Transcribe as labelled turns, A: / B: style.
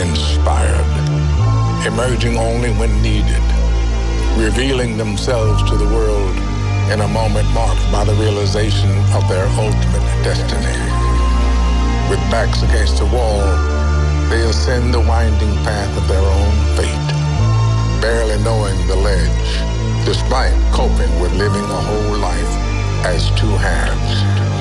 A: inspired, emerging only when needed, revealing themselves to the world in a moment marked by the realization of their ultimate destiny. With backs against the wall, they ascend the winding path of their own fate, barely knowing the ledge, despite coping with living a whole life as two halves.